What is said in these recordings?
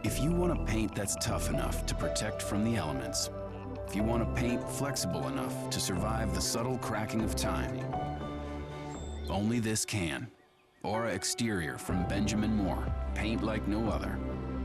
If you want a paint that's tough enough to protect from the elements, if you want a paint flexible enough to survive the subtle cracking of time, only this can. Aura Exterior from Benjamin Moore. Paint like no other.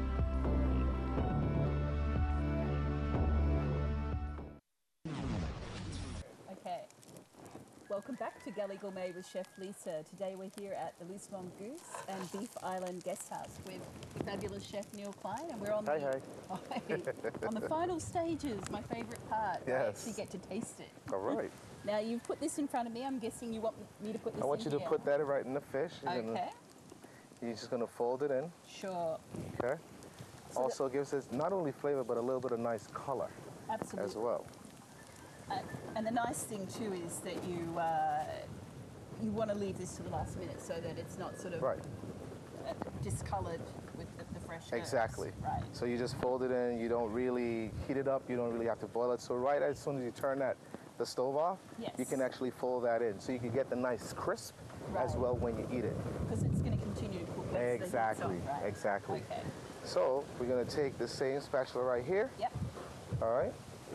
Okay. Welcome back to Galley Gourmet with Chef Lisa. Today we're here at the Loose Mongoose and Beef Island Guest House with the fabulous Chef Neil Klein, and we're on on the final stages, my favourite part. Yes. You get to taste it. All right. Now you've put this in front of me. I'm guessing you want me to put this in I want you to put that right in the fish. Okay. You're just going to fold it in. Sure. Okay. So also gives it not only flavor, but a little bit of nice color. Absolutely. As well. And the nice thing too is that you want to leave this to the last minute so that it's not sort of discoloured with the fresh herbs. Exactly. Right. So you just fold it in. You don't really heat it up. You don't really have to boil it. So right as soon as you turn the stove off, you can actually fold that in. So you can get the nice crisp as well when you eat it. Because it's going to continue to cook. Exactly. Right? Exactly. Okay. So we're going to take the same spatula right here. Yep. All right.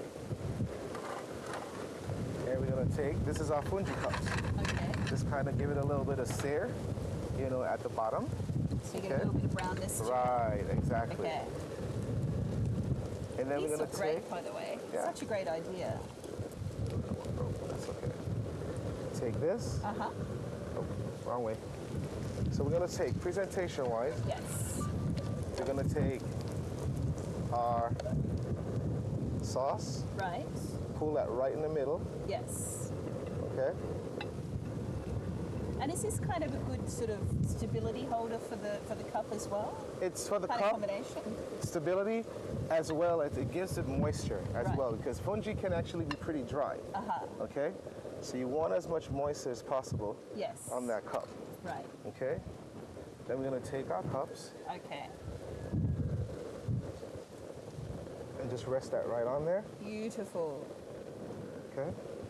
And we're going to take, this is our fungi cups. Okay. Just kind of give it a little bit of sear, at the bottom. So you get a little bit of brownness to Right, exactly. Okay. And then These we're going look to great, take... by the way. Yeah. Such a great idea. That's okay. Take this. Uh-huh. Oh, wrong way. So we're going to take, presentation-wise, Yes. we're going to take our sauce. Right. Pull that right in the middle. Yes. Okay. And is this kind of a good sort of stability holder for the cup as well? It's for the kind cup. Of combination. Stability, as well as it gives it moisture as well, because fungi can actually be pretty dry. Uh-huh. Okay. So you want as much moisture as possible. Yes. On that cup. Right. Okay. Then we're going to take our cups. Okay. And just rest that right on there. Beautiful. Okay.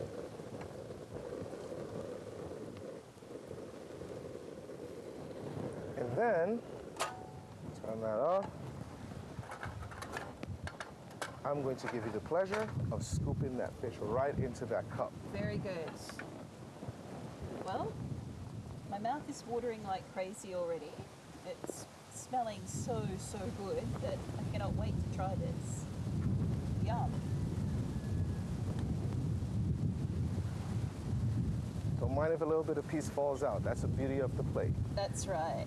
And then, turn that off. I'm going to give you the pleasure of scooping that fish right into that cup. Very good. Well, my mouth is watering like crazy already. It's smelling so good that I cannot wait to try this. Yum. Don't mind if a little bit of piece falls out. That's the beauty of the plate. That's right.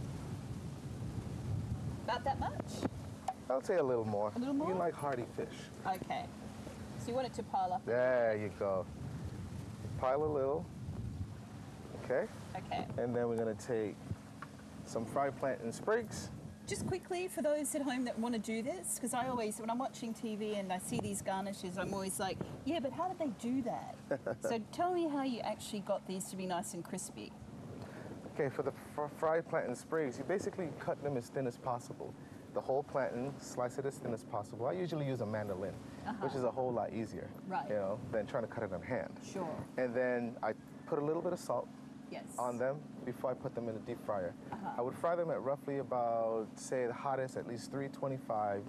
About that much? I'll say a little more. A little more? You like hearty fish. Okay. So you want it to pile up? There you go. Pile a little. Okay. Okay. And then we're going to take some fried plantain sprigs. Just quickly, for those at home that want to do this, because I always, when I'm watching TV and I see these garnishes, I'm always like, yeah, but how did they do that? So tell me how you actually got these to be nice and crispy. Okay, for the fried plantain sprigs, you basically cut them as thin as possible. The whole plantain, slice it as thin as possible. I usually use a mandolin, which is a whole lot easier, than trying to cut it on hand. Sure. And then I put a little bit of salt on them before I put them in the deep fryer. I would fry them at roughly about, say, the hottest, at least 325